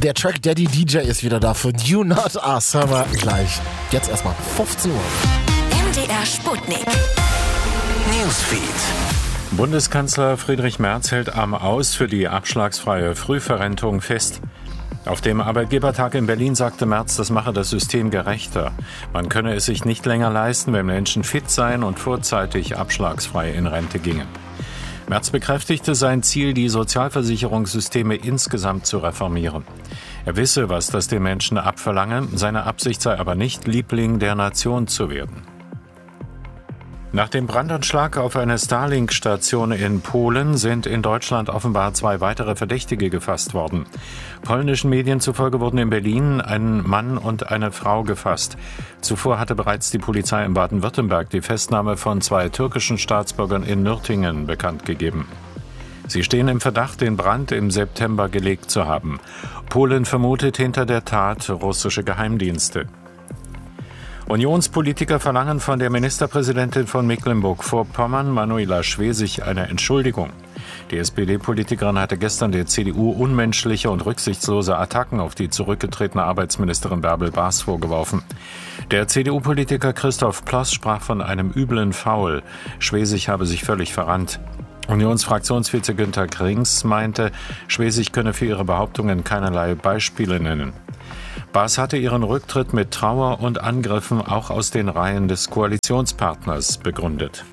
Der Track Daddy DJ ist wieder da für You Not Us. Hören wir gleich. Jetzt erstmal 15 Uhr. MDR Sputnik. Newsfeed. Bundeskanzler Friedrich Merz hält am Aus für die abschlagsfreie Frühverrentung fest. Auf dem Arbeitgebertag in Berlin sagte Merz, das mache das System gerechter. Man könne es sich nicht länger leisten, wenn Menschen fit seien und vorzeitig abschlagsfrei in Rente gingen. Merz bekräftigte sein Ziel, die Sozialversicherungssysteme insgesamt zu reformieren. Er wisse, was das den Menschen abverlange, seine Absicht sei aber nicht, Liebling der Nation zu werden. Nach dem Brandanschlag auf eine Starlink-Station in Polen sind in Deutschland offenbar 2 weitere Verdächtige gefasst worden. Polnischen Medien zufolge wurden in Berlin ein Mann und eine Frau gefasst. Zuvor hatte bereits die Polizei in Baden-Württemberg die Festnahme von 2 türkischen Staatsbürgern in Nürtingen bekannt gegeben. Sie stehen im Verdacht, den Brand im September gelegt zu haben. Polen vermutet hinter der Tat russische Geheimdienste. Unionspolitiker verlangen von der Ministerpräsidentin von Mecklenburg-Vorpommern, Manuela Schwesig, eine Entschuldigung. Die SPD-Politikerin hatte gestern der CDU unmenschliche und rücksichtslose Attacken auf die zurückgetretene Arbeitsministerin Bärbel Baas vorgeworfen. Der CDU-Politiker Christoph Ploss sprach von einem üblen Foul. Schwesig habe sich völlig verrannt. Unionsfraktionsvize Günter Grings meinte, Schwesig könne für ihre Behauptungen keinerlei Beispiele nennen. Baas hatte ihren Rücktritt mit Trauer und Angriffen auch aus den Reihen des Koalitionspartners begründet.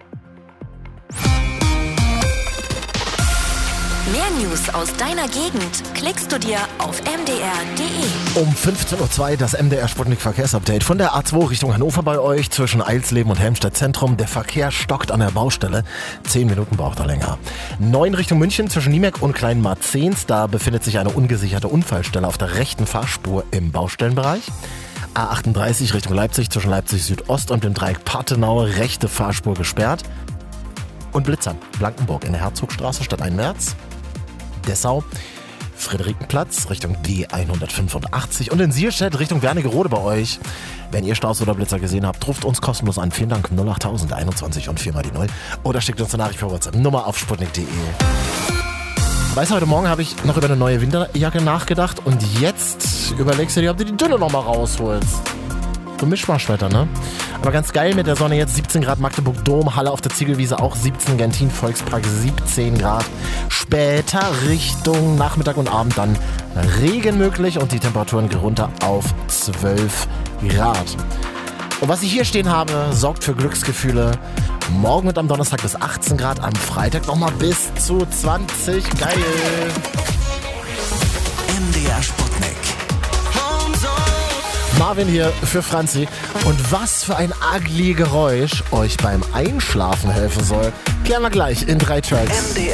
Mehr News aus deiner Gegend klickst du dir auf mdr.de. Um 15.02 Uhr das MDR Sputnik Verkehrsupdate von der A2 Richtung Hannover bei euch zwischen Eilsleben und Helmstedt Zentrum. Der Verkehr stockt an der Baustelle. 10 Minuten braucht er länger. 9 Richtung München zwischen Niemek und Kleinmarzens. Da befindet sich eine ungesicherte Unfallstelle auf der rechten Fahrspur im Baustellenbereich. A38 Richtung Leipzig zwischen Leipzig Südost und dem Dreieck Partenau. Rechte Fahrspur gesperrt. Und Blitzern. Blankenburg in der Herzogstraße statt 1 März. Dessau, Friederikenplatz Richtung D185 und in Sierstedt Richtung Wernigerode bei euch. Wenn ihr Staus oder Blitzer gesehen habt, ruft uns kostenlos an. Vielen Dank, 08000 21 und 4 mal die 0. Oder schickt uns eine Nachricht per WhatsApp. Nummer auf sputnik.de. Weißt du, heute Morgen habe ich noch über eine neue Winterjacke nachgedacht und jetzt überlegst du dir, ob du die dünne nochmal rausholst. So Mischmaschwetter, ne? Aber ganz geil mit der Sonne jetzt 17 Grad Magdeburg Dom, Halle auf der Ziegelwiese auch 17, Gentin Volkspark 17 Grad. Später Richtung Nachmittag und Abend dann Regen möglich und die Temperaturen gehen runter auf 12 Grad. Und was ich hier stehen habe, sorgt für Glücksgefühle. Morgen und am Donnerstag bis 18 Grad, am Freitag nochmal bis zu 20. Geil! MDR Sputnik. Marvin hier für Franzi. Und was für ein ugly Geräusch euch beim Einschlafen helfen soll, klären wir gleich in 3 Tracks.